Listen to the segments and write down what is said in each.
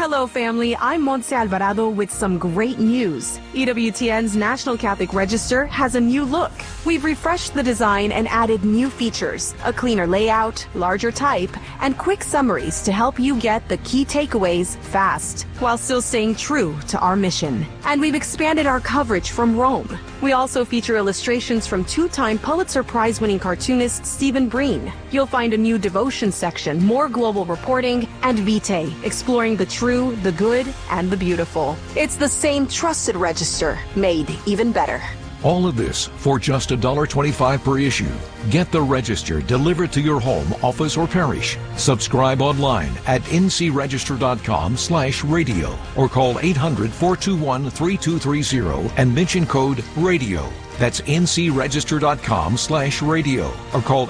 Hello, family. I'm Montse Alvarado with some great news. EWTN's National Catholic Register has a new look. We've refreshed the design and added new features, a cleaner layout, larger type, and quick summaries to help you get the key takeaways fast, while still staying true to our mission. And we've expanded our coverage from Rome. We also feature illustrations from two-time Pulitzer Prize-winning cartoonist Stephen Breen. You'll find a new devotion section, more global reporting, and Vitae, exploring the true, the good, and the beautiful. It's the same trusted register, made even better. All of this for just $1.25 per issue. Get the Register delivered to your home, office, or parish. Subscribe online at ncregister.com/radio or call 800-421-3230 and mention code RADIO. That's ncregister.com/radio or call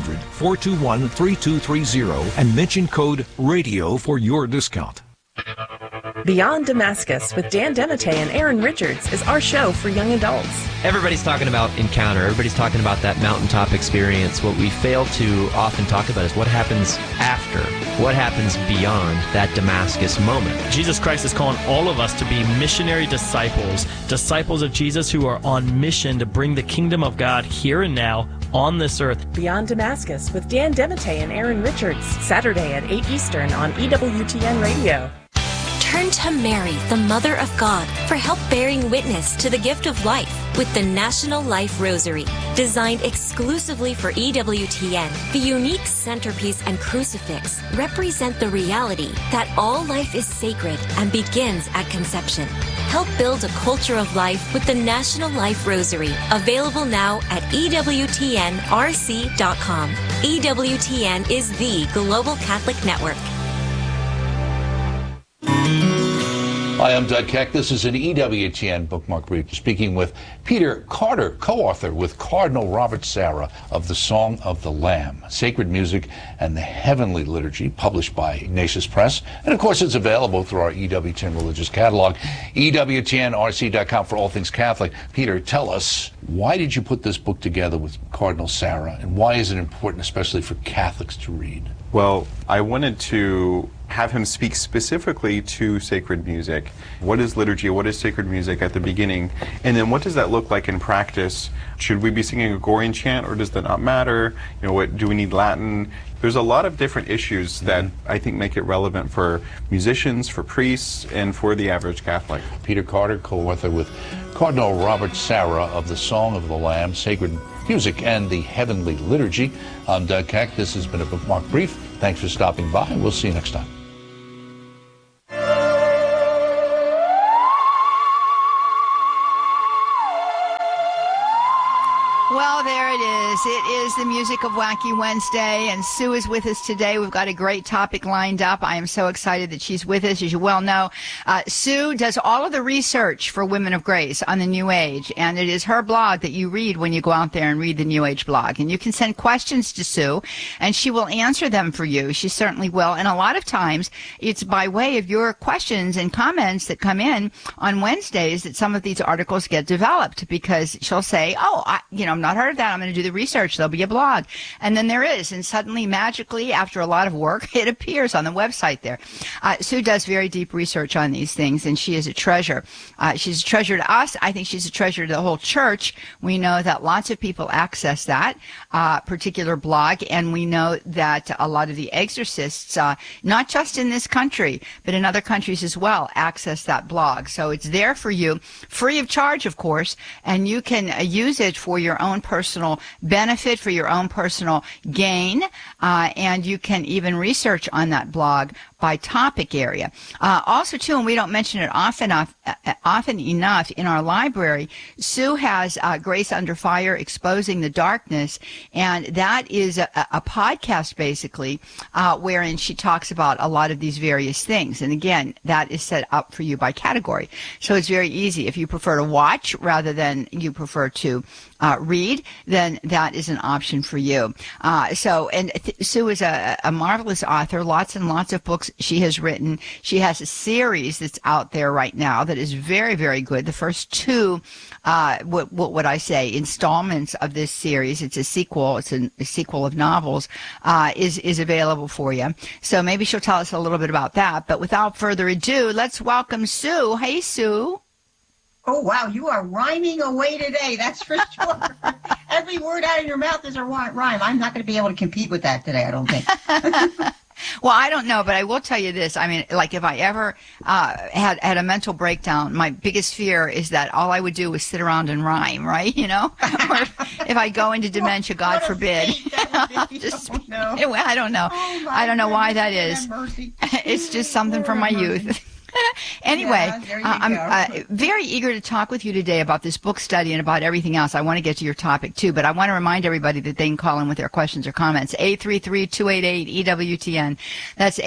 800-421-3230 and mention code RADIO for your discount. Beyond Damascus with Dan Dematteis and Aaron Richards is our show for young adults. Everybody's talking about encounter. Everybody's talking about that mountaintop experience. What we fail to often talk about is what happens after, what happens beyond that Damascus moment. Jesus Christ is calling all of us to be missionary disciples, disciples of Jesus who are on mission to bring the kingdom of God here and now on this earth. Beyond Damascus with Dan Dematteis and Aaron Richards, Saturday at 8 Eastern on EWTN Radio. Turn to Mary, the Mother of God, for help bearing witness to the gift of life with the National Life Rosary. Designed exclusively for EWTN, the unique centerpiece and crucifix represent the reality that all life is sacred and begins at conception. Help build a culture of life with the National Life Rosary, available now at EWTNRC.com. EWTN is the Global Catholic Network. Hi, I'm Doug Keck. This is an EWTN Bookmark Brief, speaking with Peter Carter, co-author with Cardinal Robert Sarah of The Song of the Lamb, Sacred Music and the Heavenly Liturgy, published by Ignatius Press. And, of course, it's available through our EWTN Religious Catalog, EWTNRC.com for all things Catholic. Peter, tell us, why did you put this book together with Cardinal Sarah, and why is it important, especially for Catholics, to read? Well, I wanted to have him speak specifically to sacred music. What is liturgy? What is sacred music at the beginning? And then what does that look like in practice? Should we be singing a Gregorian chant, or does that not matter? You know, what do we need Latin? There's a lot of different issues that I think make it relevant for musicians, for priests, and for the average Catholic. Peter Carter, co-author with Cardinal Robert Sarah of The Song of the Lamb, Sacred Music and the Heavenly Liturgy. I'm Doug Keck. This has been a Bookmark Brief. Thanks for stopping by. We'll see you next time. Well, there it is. It is the music of Wacky Wednesday, and Sue is with us today. We've got a great topic lined up. I am so excited that she's with us. As you well know, Sue does all of the research for Women of Grace on the New Age, and it is her blog that you read when you go out there and read the New Age blog. And you can send questions to Sue, and she will answer them for you. She certainly will. And a lot of times, it's by way of your questions and comments that come in on Wednesdays that some of these articles get developed, because she'll say, I've not heard of that. I'm going to do the research. There'll be a blog. And then there is. And suddenly, magically, after a lot of work, it appears on the website there. Sue does very deep research on these things, and she is a treasure. She's a treasure to us. I think she's a treasure to the whole church. We know that lots of people access that particular blog, and we know that a lot of the exorcists, not just in this country, but in other countries as well, access that blog. So it's there for you, free of charge, of course, and you can use it for your own personal benefit, for your own personal gain, and you can even research on that blog by topic area. Also, too, and we don't mention it often enough in our library, Sue has Grace Under Fire, Exposing the Darkness, and that is a podcast, basically, wherein she talks about a lot of these various things. And again, that is set up for you by category. So it's very easy. If you prefer to watch rather than you prefer to read, read, then that is an option for you. Sue is a marvelous author, lots and lots of books she has written. She has a series that's out there right now that is very, very good. The first two, what would I say, installments of this series, it's a sequel, it's a sequel of novels, is available for you. So maybe she'll tell us a little bit about that. But without further ado, let's welcome Sue. Hey, Sue. Oh, wow, you are rhyming away today, that's for sure. Every word out of your mouth is a rhyme. I'm not going to be able to compete with that today, I don't think. Well, I don't know, but I will tell you this. I mean, like if I ever had a mental breakdown, my biggest fear is that all I would do was sit around and rhyme, right? You know? Or if I go into dementia, God forbid. I don't know. Oh, I don't know why that is. It's just something from my youth. Anyway, I'm very eager to talk with you today about this book study and about everything else. I want to get to your topic, too, but I want to remind everybody that they can call in with their questions or comments. 833-288-EWTN. That's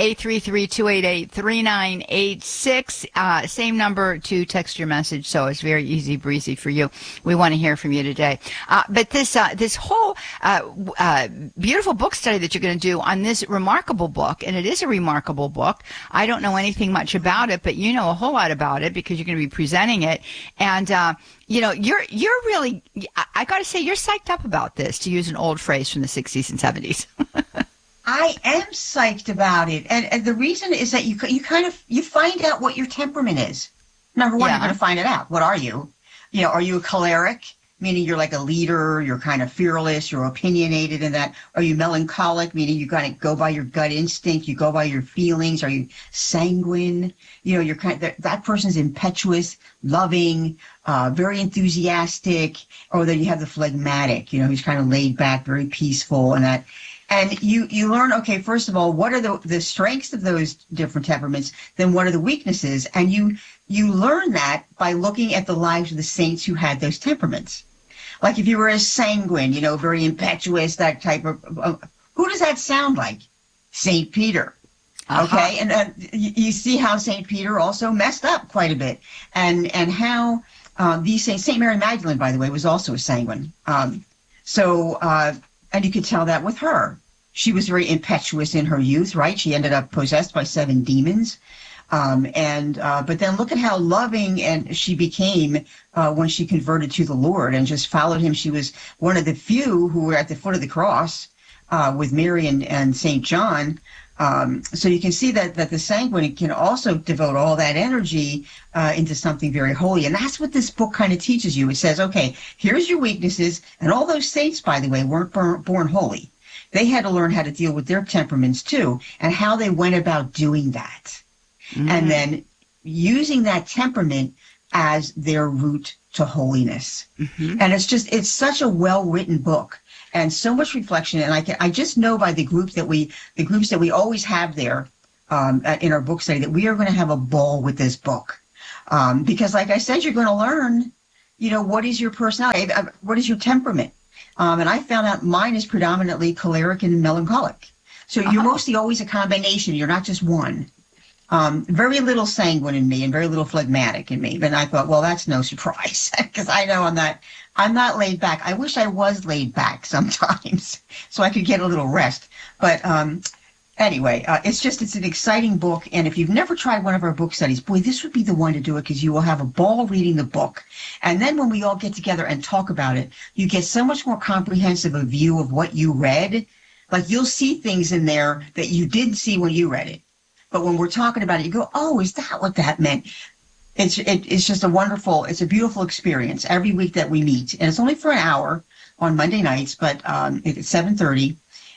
833-288-3986. Same number to text your message, so it's very easy breezy for you. We want to hear from you today. But this whole beautiful book study that you're going to do on this remarkable book, and it is a remarkable book. I don't know anything much about it, but you know a whole lot about it because you're going to be presenting it. And, you're really, I got to say, you're psyched up about this, to use an old phrase from the 60s and 70s. I am psyched about it. And the reason is that you find out what your temperament is. Number one, you're going to find it out. What are you? Are you a choleric? Meaning you're like a leader, you're kind of fearless, you're opinionated in that. Are you melancholic, meaning you kind of go by your gut instinct, you go by your feelings? Are you sanguine? You're kind of, that person's impetuous, loving, very enthusiastic, or then you have the phlegmatic, who's kind of laid back, very peaceful and that. And you learn, okay, first of all, what are the strengths of those different temperaments? Then what are the weaknesses? And you learn that by looking at the lives of the saints who had those temperaments. Like if you were a sanguine, very impetuous, that type of, who does that sound like? St. Peter. Okay, and you see how St. Peter also messed up quite a bit. And how these saints, St. Mary Magdalene, by the way, was also a sanguine. And you could tell that with her. She was very impetuous in her youth, right? She ended up possessed by 7 demons. But then look at how loving and she became when she converted to the Lord and just followed him. She was one of the few who were at the foot of the cross with Mary and St. John. So you can see that the sanguine can also devote all that energy into something very holy. And that's what this book kind of teaches you. It says, okay, here's your weaknesses. And all those saints, by the way, weren't born holy. They had to learn how to deal with their temperaments too and how they went about doing that. Mm-hmm. And then using that temperament as their route to holiness. Mm-hmm. And it's such a well-written book and so much reflection. And I just know by the groups that we always have there in our book study that we are going to have a ball with this book. Because like I said, you're going to learn, what is your personality? What is your temperament? And I found out mine is predominantly choleric and melancholic. So you're mostly always a combination. You're not just one. Very little sanguine in me and very little phlegmatic in me. But I thought, well, that's no surprise because I know I'm not laid back. I wish I was laid back sometimes so I could get a little rest. But anyway, it's an exciting book. And if you've never tried one of our book studies, boy, this would be the one to do it because you will have a ball reading the book. And then when we all get together and talk about it, you get so much more comprehensive a view of what you read. Like you'll see things in there that you didn't see when you read it. But when we're talking about it, you go, oh, is that what that meant? It's just it's a beautiful experience every week that we meet. And it's only for an hour on Monday nights, but it's 7:30.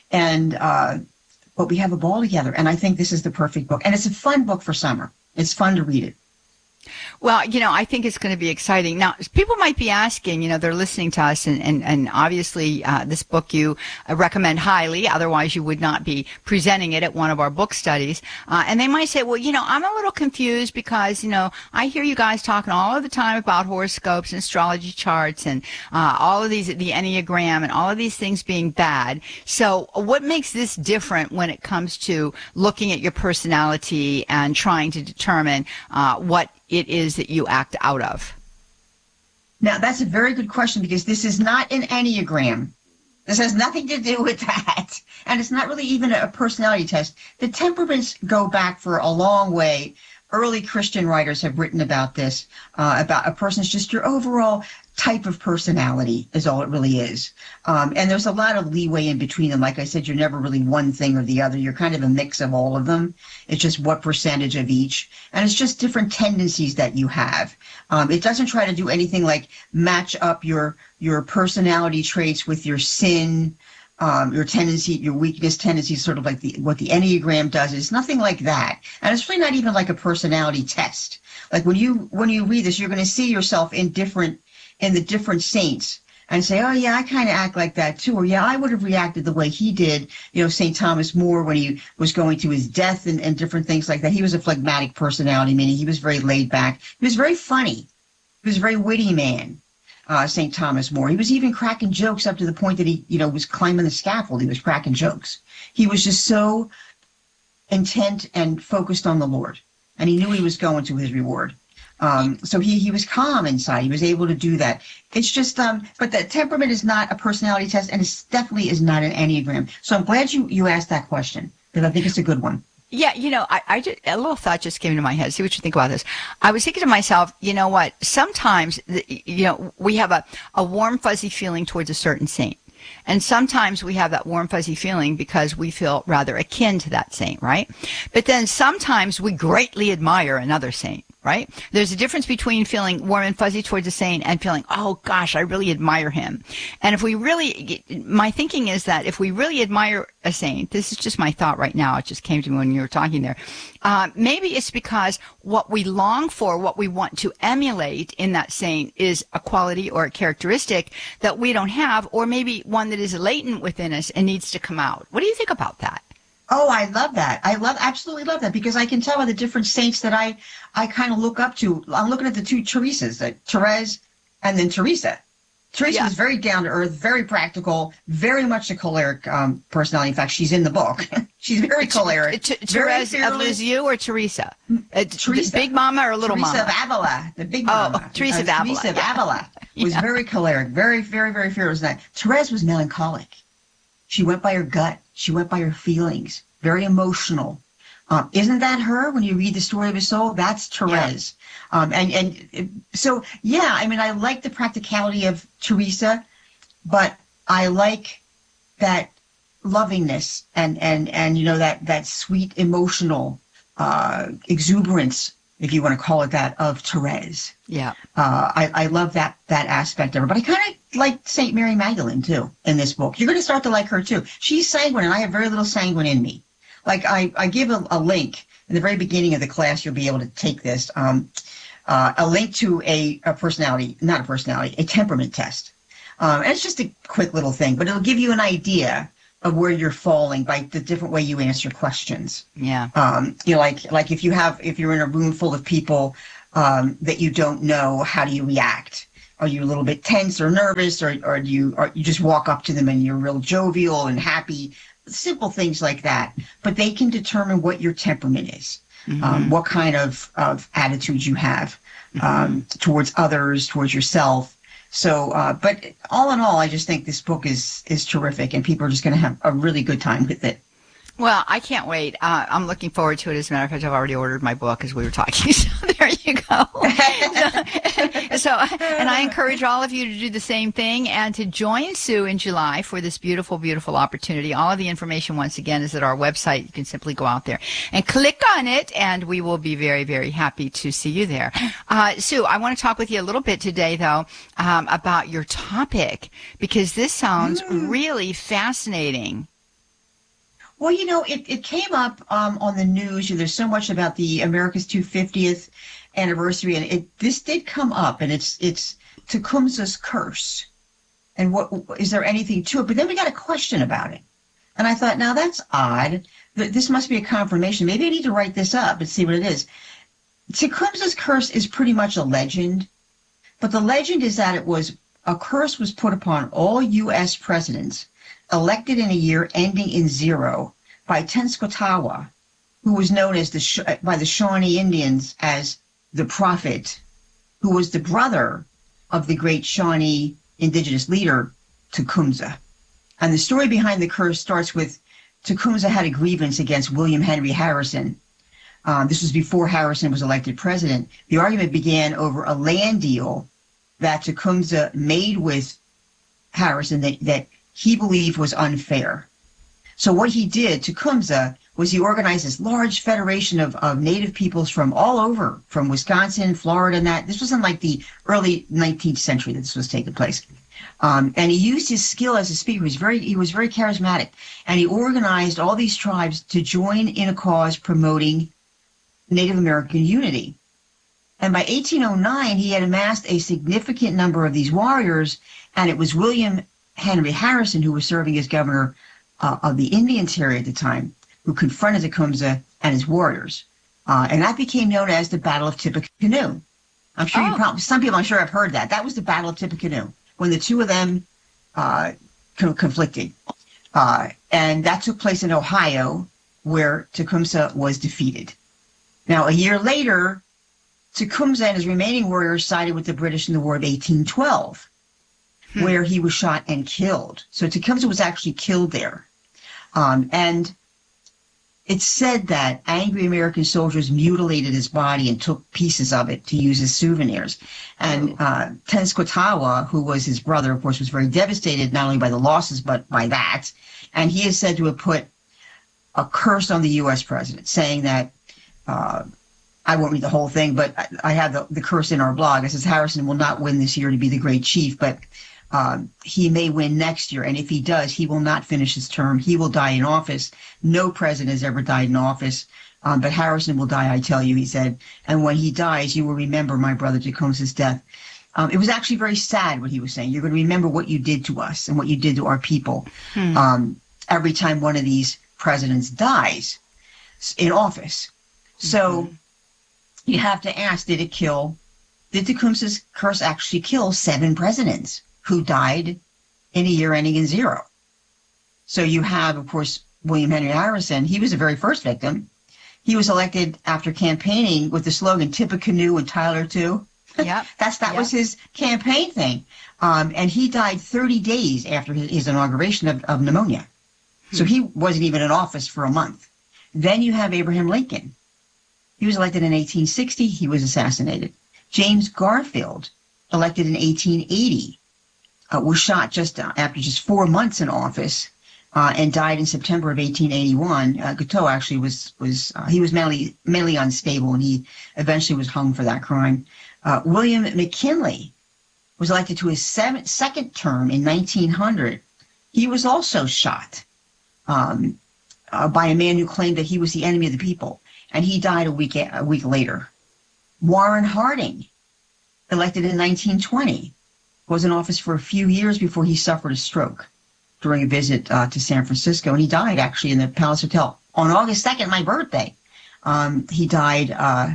But we have a ball together. And I think this is the perfect book. And it's a fun book for summer. It's fun to read it. Well, I think it's going to be exciting. Now, people might be asking, they're listening to us, and obviously this book you recommend highly, otherwise you would not be presenting it at one of our book studies. And they might say, well, I'm a little confused because, I hear you guys talking all of the time about horoscopes and astrology charts and all of these, the Enneagram and all of these things being bad. So what makes this different when it comes to looking at your personality and trying to determine what it is that you act out of? Now, that's a very good question, because this is not an Enneagram. This has nothing to do with that. And it's not really even a personality test. The temperaments go back for a long way. Early Christian writers have written about this, about a person's just your overall type of personality is all it really is. And there's a lot of leeway in between them. Like I said, you're never really one thing or the other. You're kind of a mix of all of them. It's just what percentage of each. And it's just different tendencies that you have. It doesn't try to do anything like match up your personality traits with your sin, your tendency, your weakness tendencies, sort of like what the Enneagram does. It's nothing like that. And it's really not even like a personality test. Like when you read this, you're going to see yourself in the different saints and say, oh yeah, I kind of act like that too. Or yeah, I would have reacted the way he did, St. Thomas More when he was going to his death and different things like that. He was a phlegmatic personality, meaning he was very laid back. He was very funny. He was a very witty man. St. Thomas More. He was even cracking jokes up to the point that he, was climbing the scaffold. He was cracking jokes. He was just so intent and focused on the Lord, and he knew he was going to his reward. So he was calm inside. He was able to do that. It's just, but the temperament is not a personality test, and it definitely is not an Enneagram. So I'm glad you asked that question, because I think it's a good one. Yeah, I just, a little thought just came into my head. See what you think about this. I was thinking to myself, you know what? Sometimes, we have a warm, fuzzy feeling towards a certain saint. And sometimes we have that warm, fuzzy feeling because we feel rather akin to that saint, right? But then sometimes we greatly admire another saint, right? There's a difference between feeling warm and fuzzy towards a saint and feeling, oh gosh, I really admire him. And if we really, my thinking is that if we really admire a saint, this is just my thought right now, it just came to me when you were talking there, maybe it's because what we long for, what we want to emulate in that saint is a quality or a characteristic that we don't have, or maybe one that is latent within us and needs to come out. What do you think about that? Oh, I love that. Absolutely love that, because I can tell by the different saints that I kind of look up to. I'm looking at the two Teresas, Therese and then Teresa. Teresa was very down to earth, very practical, very much a choleric personality. In fact, she's in the book. She's very choleric. Therese of Lisieux or Teresa? Teresa. Big Mama or Little Mama? Teresa of Avila, the Big Mama. Oh, Teresa of Avila. Teresa of Avila was very choleric, very, very, very fearless. Therese was melancholic. She went by her gut. She went by her feelings. Very emotional. Isn't that her? When you read the story of his soul, that's Therese. Yeah. So, yeah, I mean, I like the practicality of Teresa, but I like that lovingness and that sweet emotional exuberance, if you want to call it that, of Therese. Yeah. I love that aspect of her. But I kind of like St. Mary Magdalene, too, in this book. You're going to start to like her, too. She's sanguine, and I have very little sanguine in me. Like, I give a link. In the very beginning of the class, you'll be able to take this. A link to a temperament test. And it's just a quick little thing, but it'll give you an idea of where you're falling by the different way you answer questions. Yeah. Like if you're in a room full of people that you don't know, how do you react? Are you a little bit tense or nervous, or you just walk up to them and you're real jovial and happy? Simple things like that. But they can determine what your temperament is, what kind of attitudes you have towards others, towards yourself. So, but all in all, I just think this book is terrific, and people are just going to have a really good time with it. Well, I can't wait. I'm looking forward to it. As a matter of fact, I've already ordered my book as we were talking. So there you go. And I encourage all of you to do the same thing and to join Sue in July for this beautiful, beautiful opportunity. All of the information, once again, is at our website. You can simply go out there and click on it, and we will be very, very happy to see you there. Sue, I want to talk with you a little bit today, though, about your topic, because this sounds really fascinating. Well, it came up on the news. There's so much about the America's 250th anniversary, and this did come up, and it's Tecumseh's curse. And what is there anything to it? But then we got a question about it, and I thought, now that's odd. This must be a confirmation. Maybe I need to write this up and see what it is. Tecumseh's curse is pretty much a legend, but the legend is that a curse was put upon all U.S. presidents elected in a year ending in 0 by Tenskwatawa, who was known as by the Shawnee Indians as the prophet, who was the brother of the great Shawnee indigenous leader, Tecumseh. And the story behind the curse starts with Tecumseh had a grievance against William Henry Harrison. This was before Harrison was elected president. The argument began over a land deal that Tecumseh made with Harrison that he believed was unfair. So what he did, Tecumseh, was he organized this large federation of native peoples from all over, from Wisconsin, Florida, and that. This was in like the early 19th century that this was taking place. And he used his skill as a speaker. He was very charismatic. And he organized all these tribes to join in a cause promoting Native American unity. And by 1809, he had amassed a significant number of these warriors, and it was William Henry Harrison, who was serving as governor of the Indian Territory at the time, who confronted Tecumseh and his warriors. And that became known as the Battle of Tippecanoe. I'm sure some people I'm sure have heard that. That was the Battle of Tippecanoe, when the two of them conflicted. And that took place in Ohio, where Tecumseh was defeated. Now, a year later, Tecumseh and his remaining warriors sided with the British in the War of 1812, where he was shot and killed. So Tecumseh was actually killed there. And it's said that angry American soldiers mutilated his body and took pieces of it to use as souvenirs. And Tenskwatawa, who was his brother, of course, was very devastated not only by the losses, but by that. And he is said to have put a curse on the U.S. president, saying that, I won't read the whole thing, but I have the curse in our blog. It says Harrison will not win this year to be the great chief, but he may win next year. And if he does, he will not finish his term. He will die in office. No president has ever died in office. But Harrison will die, I tell you, he said. And when he dies, you will remember my brother Tecumseh's death. It was actually very sad what he was saying. You're going to remember what you did to us and what you did to our people. Every time one of these presidents dies in office. So you have to ask, did Tecumseh's curse actually kill 7 presidents who died in a year ending in 0? So you have, of course, William Henry Harrison. He was the very first victim. He was elected after campaigning with the slogan Tippecanoe and Tyler too. Yeah, that was his campaign thing. And he died 30 days after his inauguration of pneumonia. So he wasn't even in office for a month. Then you have Abraham Lincoln. He was elected in 1860. He was assassinated. James Garfield, elected in 1880, was shot after just 4 months in office and died in September of 1881. Guiteau actually was mentally unstable, and he eventually was hung for that crime. William McKinley was elected to his second term in 1900. He was also shot by a man who claimed that he was the enemy of the people. And he died a week later. Warren Harding, elected in 1920, was in office for a few years before he suffered a stroke during a visit to San Francisco. And he died actually in the Palace Hotel on August 2nd, my birthday. He died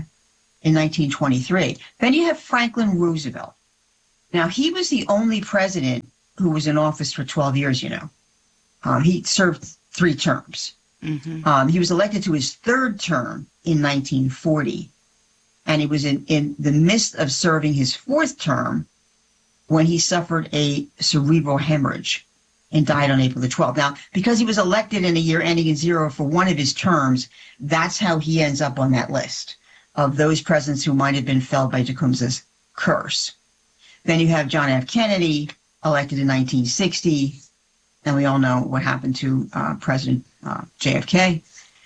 in 1923. Then you have Franklin Roosevelt. Now, he was the only president who was in office for 12 years, you know. He served 3 terms. He was elected to his 3rd term in 1940, and he was in the midst of serving his 4th term when he suffered a cerebral hemorrhage and died on April the 12th. Now, because he was elected in a year ending in 0 for one of his terms, that's how he ends up on that list of those presidents who might have been felled by Tecumseh's curse. Then you have John F. Kennedy, elected in 1960, and we all know what happened to President JFK.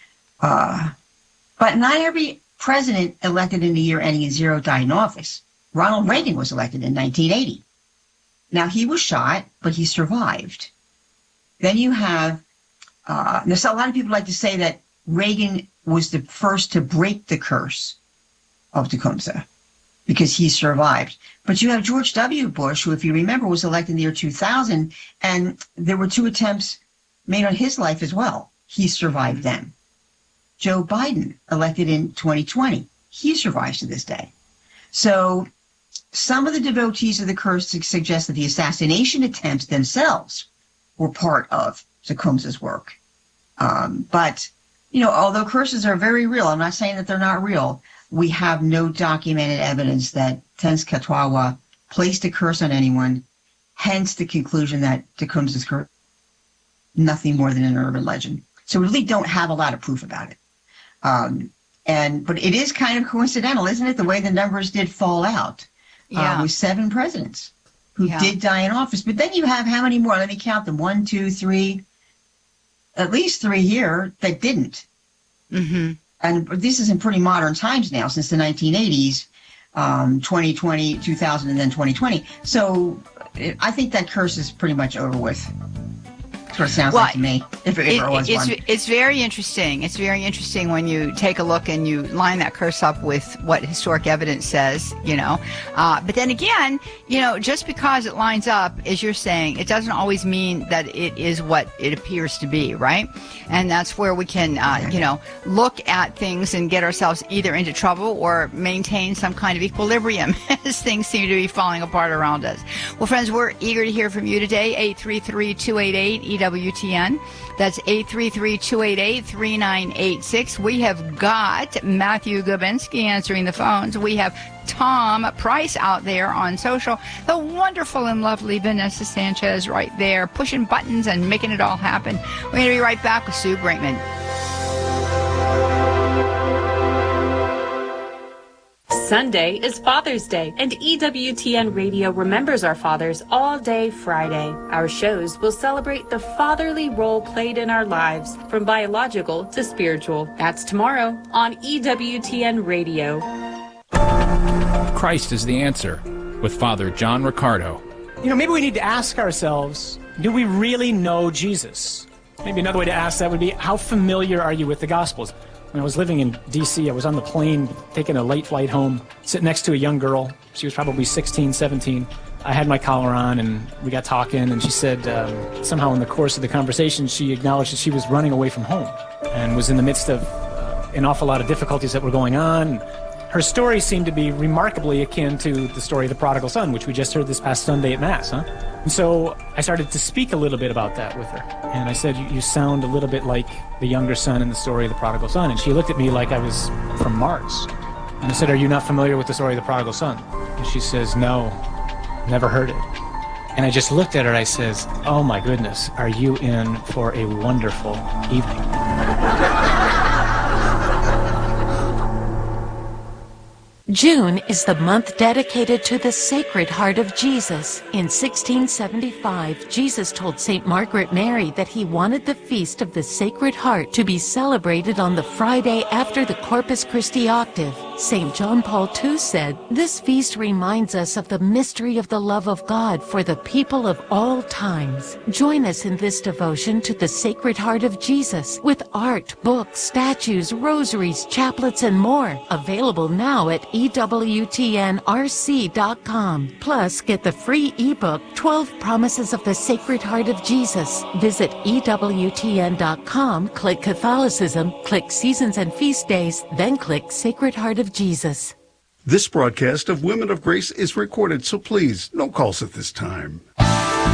But not every president elected in the year ending in 0 died in office. Ronald Reagan was elected in 1980. Now, he was shot, but he survived. Then you have, so a lot of people like to say that Reagan was the first to break the curse of Tecumseh because he survived. But you have George W. Bush, who, if you remember, was elected in the year 2000, and there were 2 attempts made on his life as well. He survived them. Joe Biden, elected in 2020, he survives to this day. So some of the devotees of the curse suggest that the assassination attempts themselves were part of Tecumseh's work. But, you know, although curses are very real, I'm not saying that they're not real, we have no documented evidence that Tenskwatawa placed a curse on anyone, hence the conclusion that Tecumseh's curse nothing more than an urban legend. So we really don't have a lot of proof about it. But it is kind of coincidental, isn't it, the way the numbers did fall out with 7 presidents who did die in office. But then you have how many more? Let me count them. 1, 2, 3, at least 3 here that didn't. Mm-hmm. And this is in pretty modern times now, since the 1980s, 2020, 2000, and then 2020. So I think that curse is pretty much over with. That's what it sounds like to me, if there was one. It's very interesting. It's very interesting when you take a look and you line that curse up with what historic evidence says, But then again, just because it lines up, as you're saying, it doesn't always mean that it is what it appears to be, right? And that's where we can, look at things and get ourselves either into trouble or maintain some kind of equilibrium as things seem to be falling apart around us. Well, friends, we're eager to hear from you today. 833-288-EWTN. That's 833-288-3986. We have got Matthew Gubensky answering the phones. We have Tom Price out there on social. The wonderful and lovely Vanessa Sanchez right there, pushing buttons and making it all happen. We're going to be right back with Sue Braitman. Sunday is Father's Day, and EWTN Radio remembers our fathers all day Friday. Our shows will celebrate the fatherly role played in our lives, from biological to spiritual. That's tomorrow on EWTN Radio. Christ is the answer, with Father John Riccardo. Maybe we need to ask ourselves, do we really know Jesus? Maybe another way to ask that would be, how familiar are you with the Gospels? When I was living in D.C., I was on the plane taking a late flight home, sitting next to a young girl. She was probably 16, 17. I had my collar on, and we got talking, and she said somehow in the course of the conversation, she acknowledged that she was running away from home and was in the midst of an awful lot of difficulties that were going on. Her story seemed to be remarkably akin to the story of the prodigal son, which we just heard this past Sunday at Mass, And so I started to speak a little bit about that with her. And I said, you sound a little bit like the younger son in the story of the prodigal son. And she looked at me like I was from Mars. And I said, are you not familiar with the story of the prodigal son? And she says, no, never heard it. And I just looked at her and I says, oh my goodness, are you in for a wonderful evening? June is the month dedicated to the Sacred Heart of Jesus. In 1675, Jesus told St. Margaret Mary that he wanted the Feast of the Sacred Heart to be celebrated on the Friday after the Corpus Christi octave. St. John Paul II said, this feast reminds us of the mystery of the love of God for the people of all times. Join us in this devotion to the Sacred Heart of Jesus with art, books, statues, rosaries, chaplets, and more. Available now at EWTNRC.com. Plus, get the free ebook, 12 Promises of the Sacred Heart of Jesus. Visit EWTN.com, click Catholicism, click Seasons and Feast Days, then click Sacred Heart of Jesus. This broadcast of Women of Grace is recorded, so please, no calls at this time.